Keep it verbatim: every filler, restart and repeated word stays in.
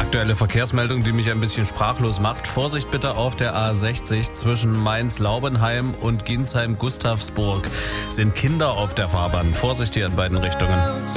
Aktuelle Verkehrsmeldung, die mich ein bisschen sprachlos macht. Vorsicht bitte auf der A sechzig zwischen Mainz-Laubenheim und Ginsheim-Gustavsburg. Sind Kinder auf der Fahrbahn. Vorsicht hier in beiden Richtungen.